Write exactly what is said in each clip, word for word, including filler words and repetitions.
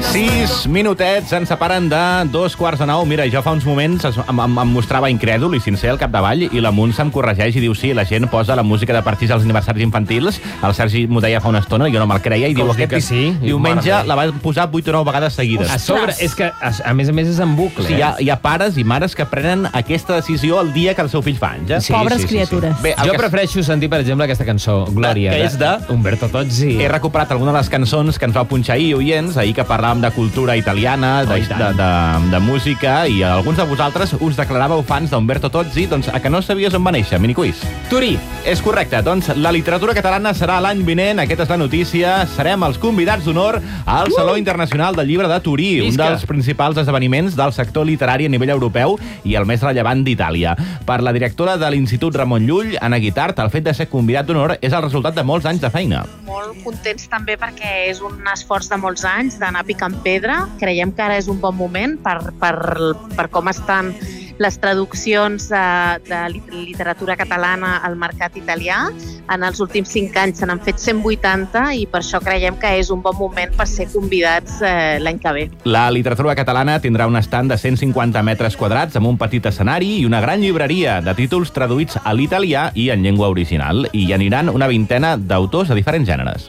Sis minutets ens separen de dos quarts de nou. Mira, jo fa uns moments em, em, em mostrava incrèdul i sincer al capdavall i la Muntsa em corregeix i diu sí, la gent posa la música de partits als aniversaris infantils. El Sergi m'ho deia fa una estona, jo no me'l creia, i diu aquest que sí? diumenge la va posar vuit o nou vegades seguides. A sobre, és que a, a més a més és en bucle. Sí, hi, ha, hi ha pares i mares que prenen aquesta decisió el dia que el seu fill fa anys. Eh? Sí, Pobres sí, sí, criatures. Sí. Bé, jo que... prefereixo sentir, per exemple, aquesta cançó, Glòria, que és de Umberto Tozzi. He recuperat alguna de les cançons que ens vau punxar ahir, oients, ahir que parlàvem de cultura italiana, de, de, de, de música, i alguns de vosaltres us declaràveu fans d'Umberto Tozzi. Doncs a que no sabies on va néixer? Miniquiz. Turí. És correcte. Doncs la literatura catalana serà l'any vinent, aquesta és la notícia. Serem els convidats d'honor al Saló Internacional del Llibre de Turí, un dels principals esdeveniments del sector literari a nivell europeu i el més rellevant d'Itàlia. Per la directora de l'Institut Ramon Llull, Anna Guitart, el fet de ser convidat d'honor és el resultat de molts anys de feina. Molt contents també perquè és un esforç de molts anys d'anar picant pedra. Creiem que ara és un bon moment per, per, per com estan les traduccions de, de literatura catalana al mercat italià. En els últims cinc anys se n'han fet cent vuitanta i per això creiem que és un bon moment per ser convidats eh, l'any que ve. La literatura catalana tindrà un estand de cent cinquanta metres quadrats amb un petit escenari i una gran llibreria de títols traduïts a l'italià i en llengua original. I hi aniran una vintena d'autors de diferents gèneres.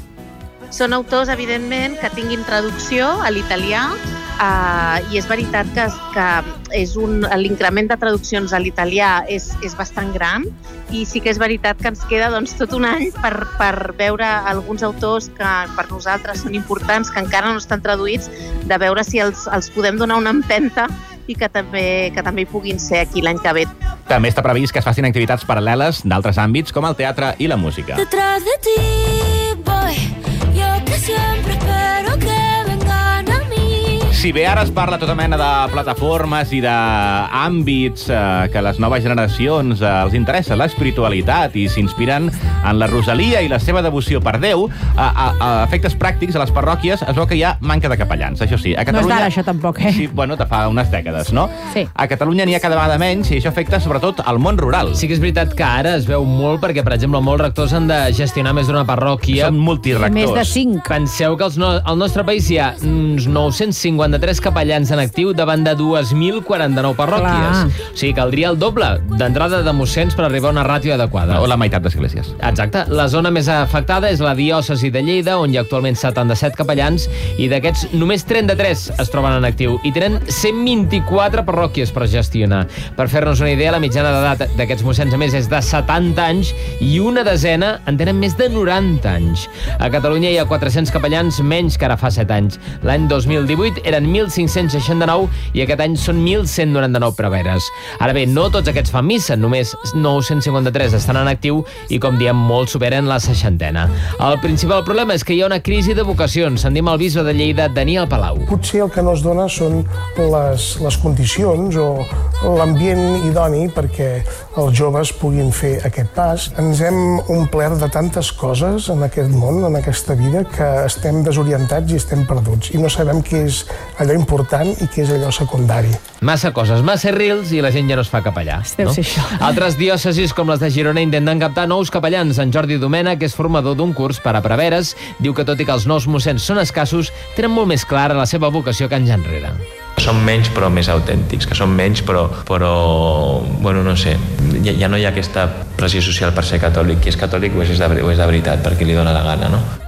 Són autors, evidentment, que tinguin traducció a l'italià, Uh, i és veritat que, que és un, l'increment de traduccions a l'italià és, és bastant gran, i sí que és veritat que ens queda doncs, tot un any per, per veure alguns autors que per nosaltres són importants, que encara no estan traduïts, de veure si els, els podem donar una empenta i que també, que també hi puguin ser aquí l'any que ve. També està previst que es facin activitats paral·leles d'altres àmbits, com el teatre i la música. Detrás de ti voy, yo que siempre espero que vengan a mí. Si bé ara es parla tota mena de plataformes i d'àmbits eh, que les noves generacions eh, els interessa l'espiritualitat i s'inspiren en la Rosalia i la seva devoció per Déu, a, a, a efectes pràctics a les parròquies es veu que hi ha manca de capellans. Això sí, a Catalunya... No és d'ara, això tampoc, eh? Sí, bueno, de fa unes dècades, no? Sí. A Catalunya n'hi ha cada vegada menys i això afecta sobretot al món rural. Sí que és veritat que ara es veu molt perquè, per exemple, molts rectors han de gestionar més d'una parròquia. Són multirectors. Més de cinc. Penseu que no, al nostre país hi ha uns nou-cents cinquanta-tres capellans en actiu davant de dos mil quaranta-nou parròquies. Clar. O sigui, caldria el doble d'entrada de mossens per arribar a una ràtio adequada. O la meitat d'esglésies. Exacte. La zona més afectada és la diòcesi de Lleida, on hi ha actualment setanta-set capellans, i d'aquests només trenta-tres es troben en actiu, i tenen cent vint-i-quatre parròquies per gestionar. Per fer-nos una idea, la mitjana d'edat d'aquests mossens, a més, és de setanta anys, i una desena en tenen més de noranta anys. A Catalunya hi ha quatre-cents capellans menys que ara fa set anys. L'any dos mil divuit eren mil cinc-cents seixanta-nou i aquest any són mil cent noranta-nou preveres. Ara bé, no tots aquests fan missa, només nou-cents cinquanta-tres estan en actiu i, com diem, molts superen la seixantena. El principal problema és que hi ha una crisi de vocacions. Sentim el bisbe de Lleida, Daniel Palau. Potser el que no es dona són les, les condicions o l'ambient idoni perquè els joves puguin fer aquest pas. Ens hem omplert de tantes coses en aquest món, en aquesta vida, que estem desorientats i estem perduts. I no sabem què és allò important i què és allò secundari. Massa coses, massa rils, i la gent ja no es fa capellà. Deu no? ser això. Altres diòcesis, com les de Girona, intenten captar nous capellans. En Jordi Domènech, que és formador d'un curs per a preveres, diu que tot i que els nous mossens són escassos, tenen molt més clara la seva vocació que anys enrere. Són menys però més autèntics, que són menys però, però bueno, no sé, ja, ja no hi ha aquesta pressió social per ser catòlic. Qui és catòlic ho és de, ho és de veritat, perquè li dóna la gana, no?